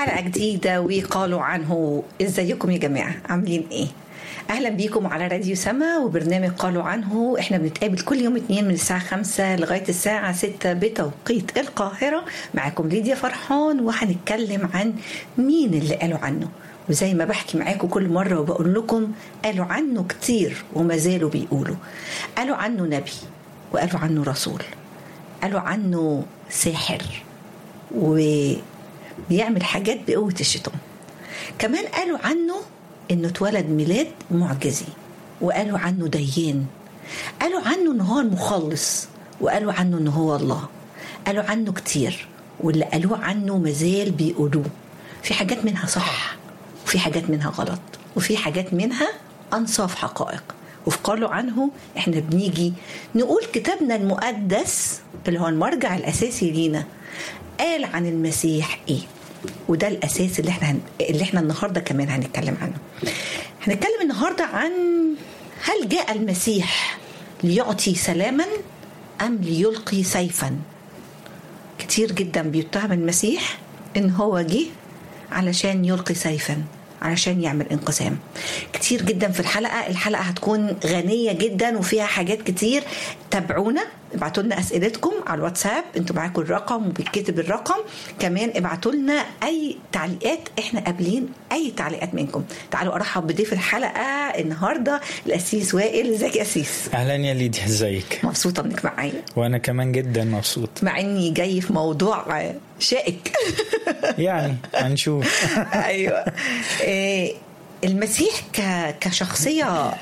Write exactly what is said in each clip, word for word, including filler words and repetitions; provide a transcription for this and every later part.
حلقة جديدة وقالوا عنه. ازيكم يا جماعة، عاملين ايه؟ اهلا بيكم على راديو سما وبرنامج قالوا عنه. احنا بنتقابل كل يوم اتنين من الساعة خمسة لغاية الساعة ستة بتوقيت القاهرة. معاكم ليديا فرحان وهنتكلم عن مين اللي قالوا عنه. وزي ما بحكي معاكم كل مرة وبقول لكم، قالوا عنه كتير وما زالوا بيقولوا. قالوا عنه نبي، وقالوا عنه رسول، قالوا عنه ساحر وبيعمل حاجات بقوة الشيطان. كمان قالوا عنه انه اتولد ميلاد معجزي، وقالوا عنه ديان، قالوا عنه انه هو المخلص، وقالوا عنه انه هو الله. قالوا عنه كتير، واللي قالوه عنه مازال بيقولوه. في حاجات منها صح، وفي حاجات منها غلط، وفي حاجات منها انصاف حقائق. وفي قالوا عنه احنا بنيجي نقول كتابنا المقدس اللي هو المرجع الاساسي لينا قال عن المسيح ايه. وده الاساس اللي احنا هن... اللي احنا النهارده كمان هنتكلم عنه. هنتكلم النهارده عن هل جاء المسيح ليعطي سلاما ام ليلقي سيفا. كتير جدا بيتهم المسيح ان هو جه علشان يلقي سيفا، علشان يعمل انقسام. كتير جدا في الحلقة الحلقة هتكون غنية جدا وفيها حاجات كتير. تابعونا، ابعتوا لنا اسئلتكم على الواتساب، انتوا معاكم الرقم وبيتكتب الرقم. كمان ابعتوا لنا اي تعليقات، احنا قابلين اي تعليقات منكم. تعالوا ارحب بضيف الحلقة النهاردة الاسيس وائل. ازيك يا اسيس؟ اهلا يا ليديا، ازيك؟ مبسوطة انك معايا. وانا كمان جدا مبسوط، مع اني جاي في موضوع شائك يعني هنشوف. ايوه. إيه المسيح كشخصية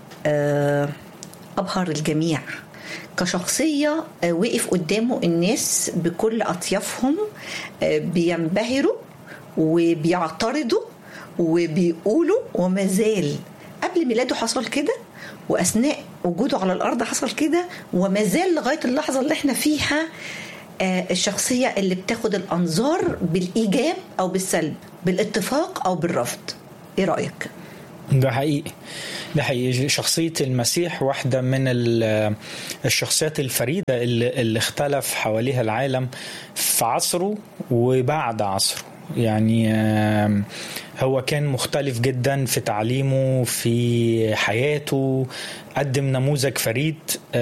أبهر الجميع، كشخصية وقف قدامه الناس بكل أطيافهم بينبهروا وبيعترضوا وبيقولوا. وما زال قبل ميلاده حصل كده، وأثناء وجوده على الأرض حصل كده، وما زال لغاية اللحظة اللي احنا فيها الشخصية اللي بتاخد الأنظار بالإيجاب أو بالسلب، بالاتفاق أو بالرفض. إيه رأيك؟ ده حقيقي، ده حقيقي. شخصية المسيح واحدة من الشخصيات الفريدة اللي, اللي اختلف حواليها العالم في عصره وبعد عصره. يعني هو كان مختلف جدا في تعليمه، في حياته، قدم نموذج فريد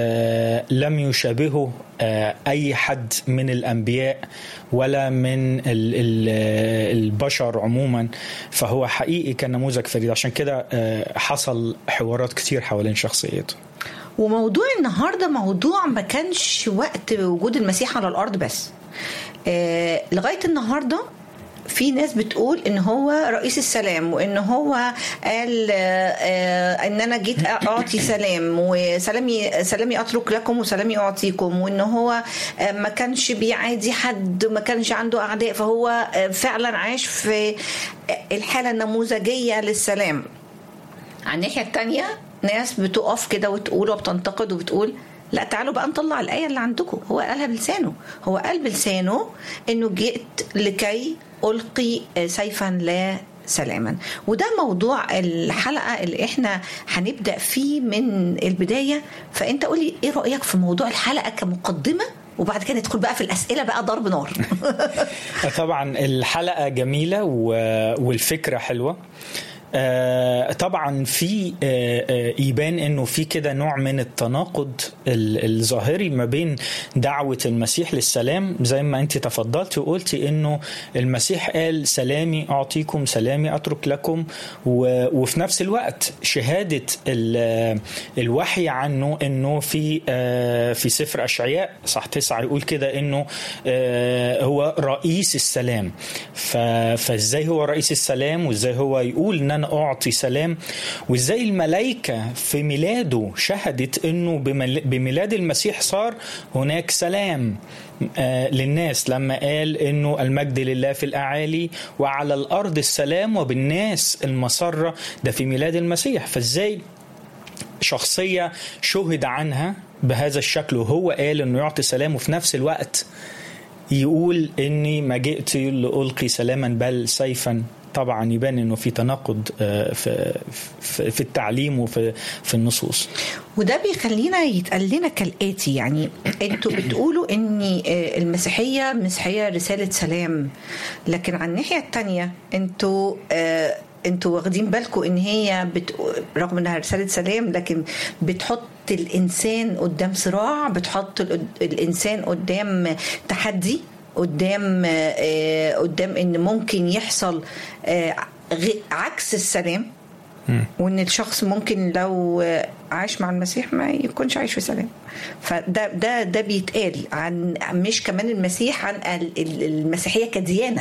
لم يشابهه أي حد من الأنبياء ولا من البشر عموما. فهو حقيقي كان نموذج فريد، عشان كده حصل حوارات كتير حوالين شخصيته. وموضوع النهاردة موضوع ما كانش وقت وجود المسيح على الأرض بس. لغاية النهاردة في ناس بتقول ان هو رئيس السلام، وان هو قال ان انا جيت اعطي سلام، وسلامي سلامي اترك لكم وسلامي اعطيكم، وان هو ما كانش بيعادي حد وما كانش عنده اعداء. فهو فعلا عاش في الحالة النموذجية للسلام. على الناحية التانية ناس بتقف كده وتقول وبتنتقد وبتقول لا تعالوا بقى نطلع الآية اللي عندكم. هو قالها بلسانه، هو قال بلسانه انه جئت لكي ألقي سيفا لا سلاما. وده موضوع الحلقة اللي احنا هنبدأ فيه من البداية. فانت قولي ايه رأيك في موضوع الحلقة كمقدمة، وبعد كده ندخل بقى في الأسئلة بقى ضرب نار. طبعا الحلقة جميلة والفكرة حلوة. آه طبعا في آه آه يبان انه في كده نوع من التناقض الظاهري ما بين دعوة المسيح للسلام، زي ما انت تفضلت وقلتي انه المسيح قال سلامي اعطيكم سلامي اترك لكم، وفي نفس الوقت شهادة الوحي عنه انه في آه في سفر اشعياء صح تسعة يقول كده انه آه هو رئيس السلام. فازاي هو رئيس السلام، وازاي هو يقول ان أنا أعطي سلام، وإزاي الملائكة في ميلاده شهدت أنه بميلاد المسيح صار هناك سلام آه للناس، لما قال أنه المجد لله في الأعالي وعلى الأرض السلام وبالناس المسرة. ده في ميلاد المسيح. فإزاي شخصية شهد عنها بهذا الشكل وهو قال أنه يعطي سلام، وفي نفس الوقت يقول إني ما جئت لألقي سلاما بل سيفا طبعا يبان انه في تناقض في في التعليم وفي في النصوص. وده بيخلينا يتقال لنا كالآتي، يعني انتوا بتقولوا ان المسيحية مسيحية رسالة سلام، لكن على الناحية التانية انتوا انتوا واخدين بالكم ان هي بت... رغم انها رسالة سلام لكن بتحط الانسان قدام صراع، بتحط الانسان قدام تحدي، قدام قدام ان ممكن يحصل عكس السلام، وان الشخص ممكن لو عايش مع المسيح ما يكونش عايش في سلام. فده ده ده بيتقال عن مش كمان المسيح، عن المسيحية كديانة.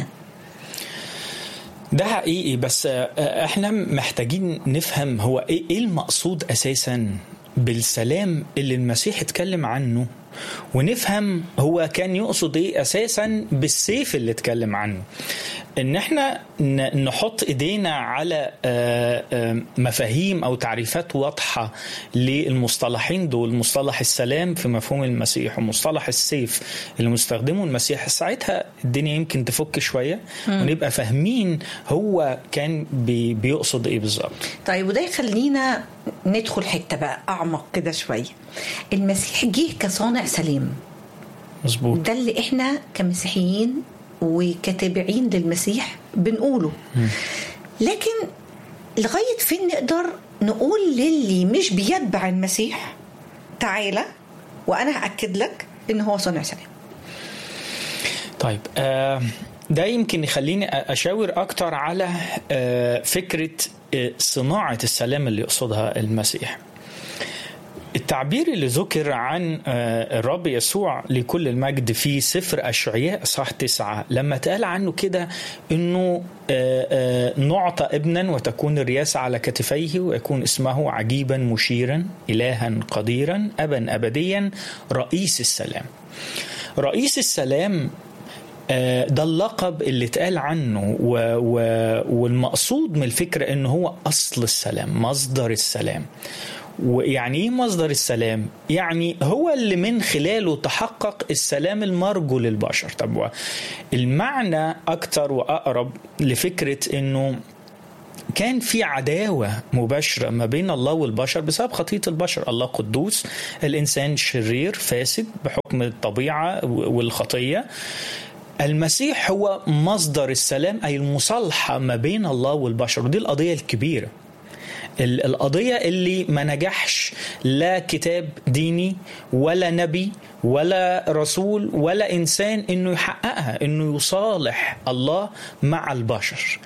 ده حقيقي، بس احنا محتاجين نفهم هو ايه المقصود اساسا بالسلام اللي المسيح اتكلم عنه، ونفهم هو كان يقصد ايه اساسا بالسيف اللي اتكلم عنه. ان احنا نحط ايدينا على مفاهيم او تعريفات واضحة للمصطلحين دول، مصطلح السلام في مفهوم المسيح ومصطلح السيف اللي مستخدمه المسيح، ساعتها الدنيا يمكن تفك شوية ونبقى فاهمين هو كان بي بيقصد ايه بالظبط. طيب، وده يخلينا ندخل حتة بقى اعمق كده شوية. المسيح جه كصانع سلام، مظبوط، ده اللي احنا كمسيحيين وكتابعين للمسيح بنقوله. م. لكن لغاية فين نقدر نقول للي مش بيتبع المسيح تعالى وأنا هأكد لك إن هو صانع سلام؟ طيب، آه ده يمكن يخليني أشاور أكتر على آه فكرة آه صناعة السلام اللي يقصدها المسيح. التعبير اللي ذكر عن الرب يسوع لكل المجد في سفر أشعياء صح تسعة، لما تقال عنه كده إنه نعطى ابنا وتكون الرياسة على كتفيه ويكون اسمه عجيبا مشيرا إلها قديرا أبا أبديا رئيس السلام. رئيس السلام ده اللقب اللي اتقال عنه، والمقصود من الفكرة إنه هو أصل السلام، مصدر السلام. ويعني ايه مصدر السلام؟ يعني هو اللي من خلاله تحقق السلام المرجو للبشر. طب المعنى اكتر واقرب لفكرة انه كان في عداوة مباشرة ما بين الله والبشر بسبب خطية البشر. الله قدوس، الانسان شرير فاسد بحكم الطبيعة والخطية. المسيح هو مصدر السلام، اي المصالحة ما بين الله والبشر، ودي القضية الكبيرة، القضية اللي ما نجحش لا كتاب ديني ولا نبي ولا رسول ولا إنسان إنه يحققها، إنه يصالح الله مع البشر.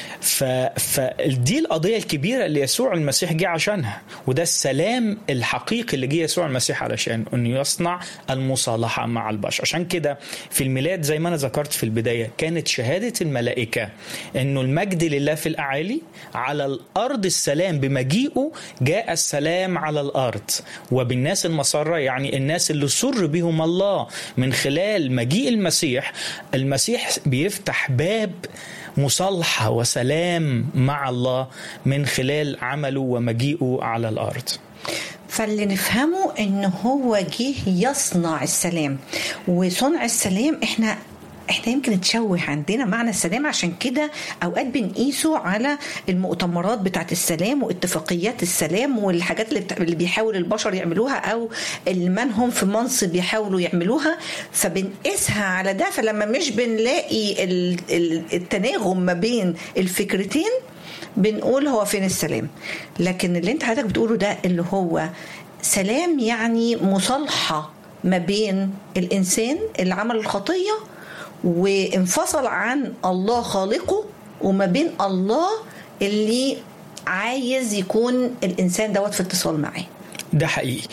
فدي القضية الكبيرة اللي يسوع المسيح جه عشانها، وده السلام الحقيقي اللي جه يسوع المسيح علشان أنه يصنع المصالحة مع البشر. عشان كده في الميلاد زي ما أنا ذكرت في البداية كانت شهادة الملائكة أنه المجد لله في الأعالي، على الأرض السلام، بمجيئه جاء السلام على الأرض، وبالناس المسرة يعني الناس اللي سر بهم الله من خلال مجيء المسيح. المسيح بيفتح باب مصالحة وسلام مع الله من خلال عمله ومجيئه على الأرض. فاللي نفهمه إنه هو جه يصنع السلام، وصنع السلام إحنا احنا يمكن تشوه عندنا معنى السلام، عشان كده اوقات بنقيسه على المؤتمرات بتاعت السلام واتفاقيات السلام والحاجات اللي, بتاع اللي بيحاول البشر يعملوها او من هم في منصب يحاولوا يعملوها، فبنقيسها على ده. فلما مش بنلاقي التناغم ما بين الفكرتين بنقول هو فين السلام. لكن اللي انت حضرتك بتقوله ده اللي هو سلام، يعني مصالحة ما بين الانسان اللي عمل الخطية وانفصل عن الله خالقه، وما بين الله اللي عايز يكون الإنسان دوت في اتصال معه. ده حقيقي.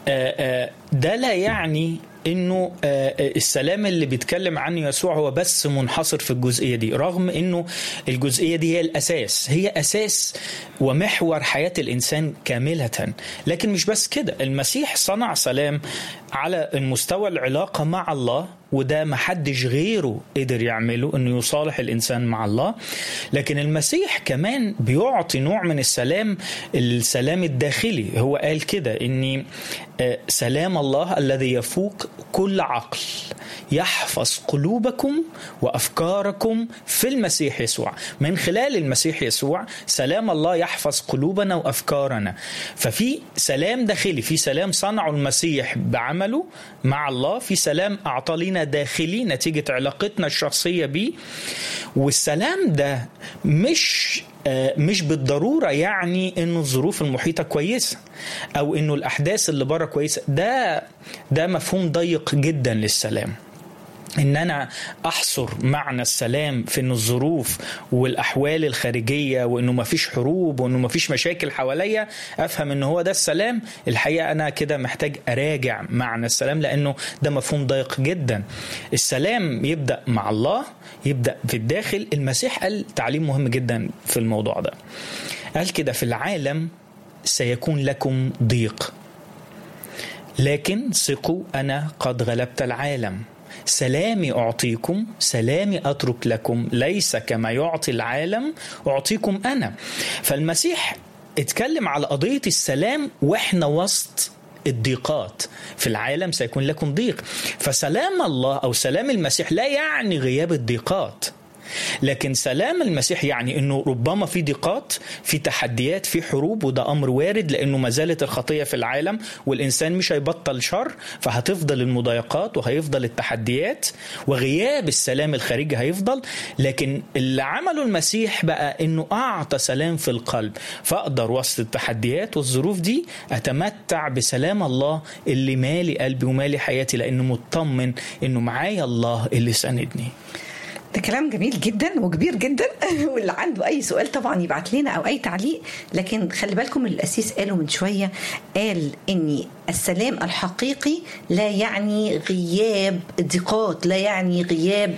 ده لا يعني انه السلام اللي بيتكلم عنه يسوع هو بس منحصر في الجزئية دي، رغم انه الجزئية دي هي الاساس، هي اساس ومحور حياة الانسان كاملة. لكن مش بس كده، المسيح صنع سلام على المستوى العلاقة مع الله، وده محدش غيره قدر يعمله، انه يصالح الانسان مع الله. لكن المسيح كمان بيعطي نوع من السلام، السلام الداخلي. هو قال كده اني سلام الله الذي يفوق كل عقل يحفظ قلوبكم وأفكاركم في المسيح يسوع. من خلال المسيح يسوع سلام الله يحفظ قلوبنا وأفكارنا. ففي سلام داخلي، في سلام صنعه المسيح بعمله مع الله، في سلام أعطى لنا داخلي نتيجة علاقتنا الشخصية به. والسلام ده مش مش بالضرورة يعني إنه الظروف المحيطة كويسة أو إنه الأحداث اللي بره كويسة. ده ده مفهوم ضيق جدا للسلام. إن أنا أحصر معنى السلام في إنه الظروف والأحوال الخارجية وإنه مفيش حروب وإنه مفيش مشاكل حواليا أفهم إنه هو ده السلام. الحقيقة أنا كده محتاج أراجع معنى السلام، لأنه ده مفهوم ضيق جدا. السلام يبدأ مع الله، يبدأ في الداخل. المسيح قال تعليم مهم جدا في الموضوع ده، قال كده: في العالم سيكون لكم ضيق، لكن ثقوا أنا قد غلبت العالم. سلامي أعطيكم، سلامي أترك لكم، ليس كما يعطي العالم أعطيكم أنا. فالمسيح اتكلم على قضية السلام وإحنا وسط الضيقات. في العالم سيكون لكم ضيق. فسلام الله أو سلام المسيح لا يعني غياب الضيقات، لكن سلام المسيح يعني انه ربما في ضيقات، في تحديات، في حروب، وده امر وارد لانه ما زالت الخطيه في العالم والانسان مش هيبطل شر، فهتفضل المضايقات وهيفضل التحديات وغياب السلام الخارجي هيفضل. لكن اللي عمله المسيح بقى انه اعطى سلام في القلب، فاقدر وسط التحديات والظروف دي اتمتع بسلام الله اللي مالي قلبي ومالي حياتي، لانه مطمن انه معايا الله اللي ساندني. ده كلام جميل جدا وكبير جدا. واللي عنده اي سؤال طبعا يبعت لنا او اي تعليق. لكن خلي بالكم الأسيس قاله من شوية، قال ان السلام الحقيقي لا يعني غياب الضيقات، لا يعني غياب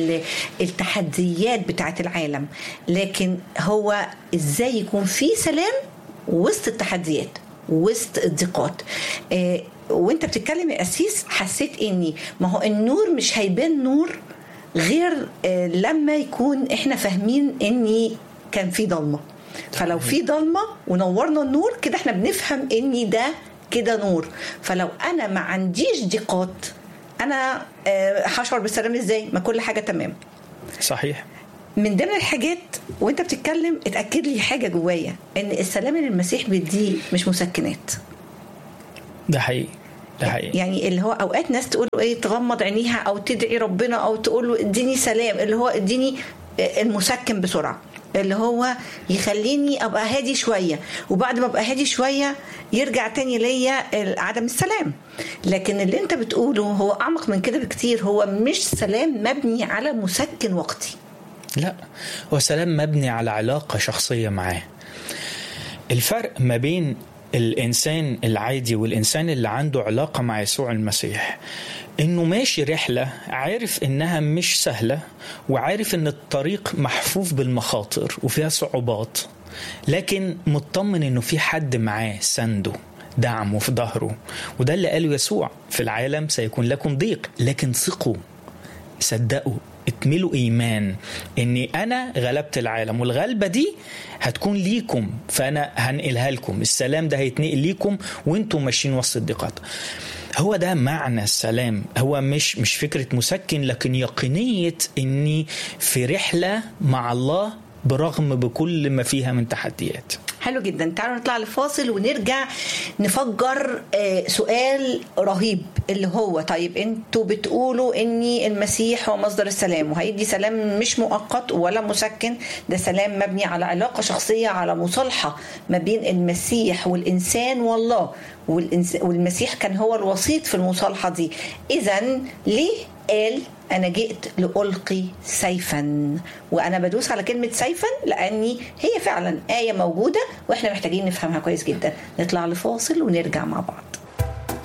التحديات بتاعت العالم، لكن هو ازاي يكون في سلام وسط التحديات وسط الضيقات. آه وانت بتتكلم يا أسيس حسيت اني ما هو النور مش هيبان نور غير لما يكون احنا فاهمين اني كان في ضلمة. فلو في ضلمة ونورنا النور كده احنا بنفهم اني ده كده نور. فلو انا ما عنديش ضيقات انا هشعر بالسلام ازاي؟ ما كل حاجة تمام. صحيح. من ضمن الحاجات وانت بتتكلم اتأكد لي حاجة جوايا، ان السلام اللي المسيح بيديه مش مسكنات. ده حقيقي. يعني اللي هو اوقات ناس تقول ايه، تغمض عينيها او تدعي ربنا او تقول له اديني سلام، اللي هو اديني المسكن بسرعه، اللي هو يخليني ابقى هادي شويه، وبعد ما ابقى هادي شويه يرجع تاني ليا عدم السلام. لكن اللي انت بتقوله هو اعمق من كده بكتير. هو مش سلام مبني على مسكن وقتي، لا، هو سلام مبني على علاقه شخصيه معاه. الفرق ما بين الإنسان العادي والإنسان اللي عنده علاقة مع يسوع المسيح إنه ماشي رحلة عارف إنها مش سهلة، وعارف إن الطريق محفوف بالمخاطر وفيها صعوبات، لكن مطمن إنه في حد معاه سنده دعمه في ظهره. وده اللي قاله يسوع: في العالم سيكون لكم ضيق، لكن ثقوا، صدقوا، اتملوا إيمان إني أنا غلبت العالم، والغلبة دي هتكون ليكم، فأنا هنقلها لكم. السلام ده هيتنقل ليكم وانتم ماشيين وسط الضيقات. هو ده معنى السلام. هو مش مش فكرة مسكن، لكن يقينية إني في رحلة مع الله برغم بكل ما فيها من تحديات. حلو جدا. تعالوا نطلع لفاصل ونرجع نفجر سؤال رهيب، اللي هو طيب انتوا بتقولوا اني المسيح هو مصدر السلام وهيدي سلام مش مؤقت ولا مسكن، ده سلام مبني على علاقة شخصية، على مصالحة ما بين المسيح والإنسان والله، والمسيح كان هو الوسيط في المصالحة دي. إذن ليه قال أنا جئت لألقي سيفا؟ وأنا بدوس على كلمة سيفا لأني هي فعلا آية موجودة وإحنا محتاجين نفهمها كويس جدا. نطلع لفاصل ونرجع مع بعض.